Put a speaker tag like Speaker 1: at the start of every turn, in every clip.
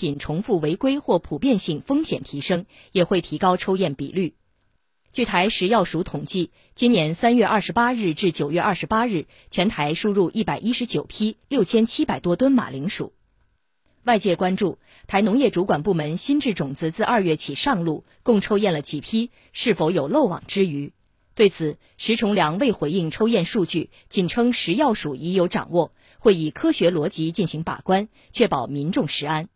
Speaker 1: 品重复违规或普遍性风险提升，也会提高抽验比率。据台食药署统计，今年3月28日至9月28日，全台输入119批6700多吨马铃薯。外界关注台农业主管部门新制种子自2月起上路，共抽验了几批，是否有漏网之鱼？对此，石崇良未回应抽验数据，仅称食药署已有掌握，会以科学逻辑进行把关，确保民众食安。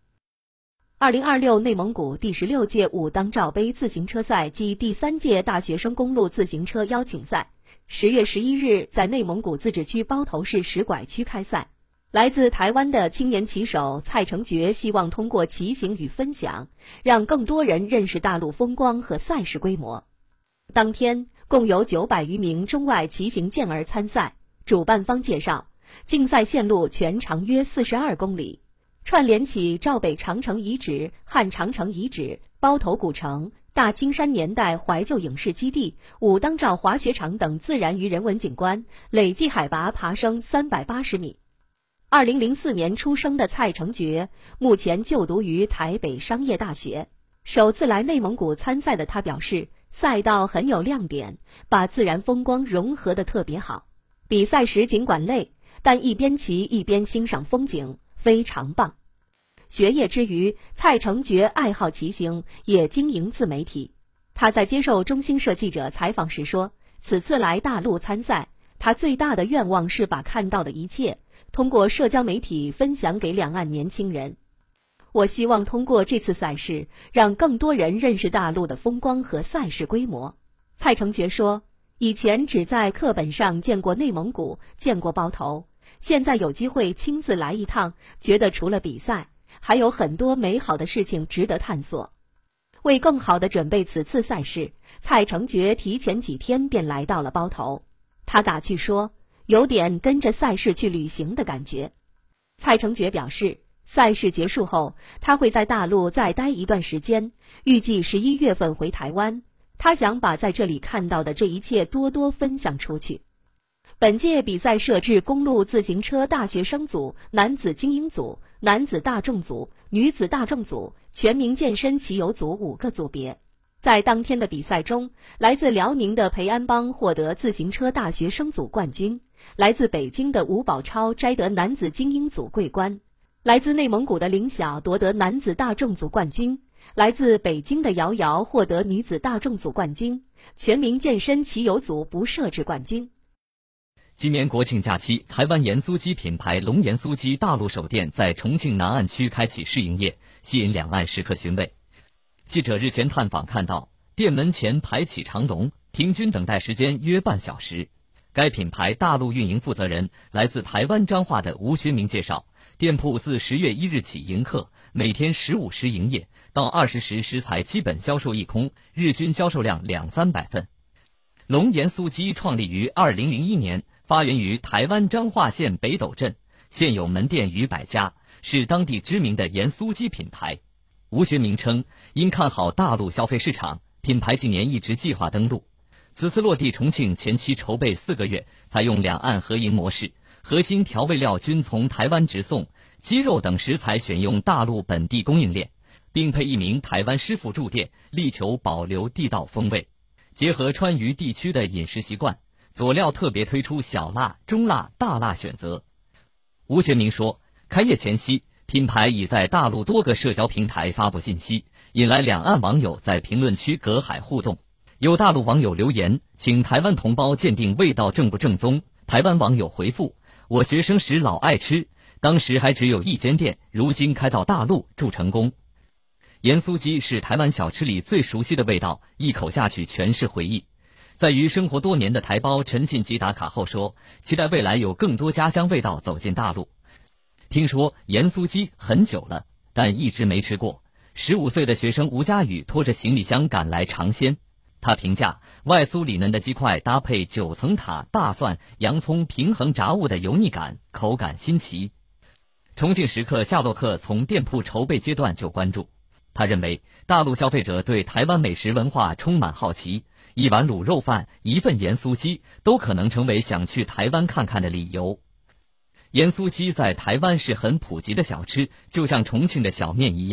Speaker 2: 2026内蒙古第16届武当照杯自行车赛暨第3届大学生公路自行车邀请赛10月11日在内蒙古自治区包头市石拐区开赛。来自台湾的青年骑手蔡成觉希望通过骑行与分享，让更多人认识大陆风光和赛事规模。当天共有900余名中外骑行健儿参赛。主办方介绍，竞赛线路全长约42公里，串联起赵北长城遗址、汉长城遗址、包头古城、大青山年代怀旧影视基地、武当照滑雪场等自然与人文景观，累计海拔爬升380米。2004年出生的蔡成觉，目前就读于台北商业大学。首次来内蒙古参赛的他表示，赛道很有亮点，把自然风光融合得特别好。比赛时尽管累，但一边骑一边欣赏风景，非常棒。学业之余，蔡成觉爱好骑行，也经营自媒体。他在接受中新社记者采访时说，此次来大陆参赛，他最大的愿望是把看到的一切通过社交媒体分享给两岸年轻人。我希望通过这次赛事，让更多人认识大陆的风光和赛事规模。蔡成觉说，以前只在课本上见过内蒙古，见过包头，现在有机会亲自来一趟，觉得除了比赛，还有很多美好的事情值得探索。为更好地准备此次赛事，蔡成觉提前几天便来到了包头。他打趣说，有点跟着赛事去旅行的感觉。蔡成觉表示，赛事结束后，他会在大陆再待一段时间，预计11月份回台湾。他想把在这里看到的这一切多多分享出去。本届比赛设置公路自行车大学生组、男子精英组、男子大众组、女子大众组、全民健身骑游组5个组别。在当天的比赛中，来自辽宁的裴安邦获得自行车大学生组冠军，来自北京的吴宝超摘得男子精英组桂冠，来自内蒙古的林晓夺得男子大众组冠军，来自北京的瑶瑶获得女子大众组冠军，全民健身骑游组不设置冠军。
Speaker 3: 今年国庆假期，台湾盐酥鸡品牌龙盐酥鸡大陆首店在重庆南岸区开启试营业，吸引两岸食客寻味。记者日前探访看到，店门前排起长龙，平均等待时间约半小时。该品牌大陆运营负责人来自台湾彰化的吴学明介绍，店铺自10月1日起迎客，每天15时营业，到20时食材基本销售一空，日均销售量200-300份。龙盐酥鸡创立于2001年，发源于台湾彰化县北斗镇，现有门店逾100家，是当地知名的盐酥鸡品牌。吴学明称，因看好大陆消费市场，品牌近年一直计划登陆。此次落地重庆前期筹备4个月，采用两岸合营模式，核心调味料均从台湾直送，鸡肉等食材选用大陆本地供应链，并配一名台湾师傅驻店，力求保留地道风味。结合川渝地区的饮食习惯，佐料特别推出小辣、中辣、大辣选择。吴学明说，开业前夕，品牌已在大陆多个社交平台发布信息，引来两岸网友在评论区隔海互动。有大陆网友留言，请台湾同胞鉴定味道正不正宗。台湾网友回复，我学生时老爱吃，当时还只有1间店，如今开到大陆，祝成功。盐酥鸡是台湾小吃里最熟悉的味道，一口下去全是回忆。在于生活多年的台胞陈信吉打卡后说，期待未来有更多家乡味道走进大陆。听说盐酥鸡很久了，但一直没吃过。15岁的学生吴佳宇拖着行李箱赶来尝鲜。他评价，外酥里嫩的鸡块搭配9层塔、大蒜、洋葱平衡炸物的油腻感，口感新奇。重庆食客夏洛克从店铺筹备阶段就关注，他认为大陆消费者对台湾美食文化充满好奇，一碗卤肉饭、一份盐酥鸡都可能成为想去台湾看看的理由。盐酥鸡在台湾是很普及的小吃，就像重庆的小面一样。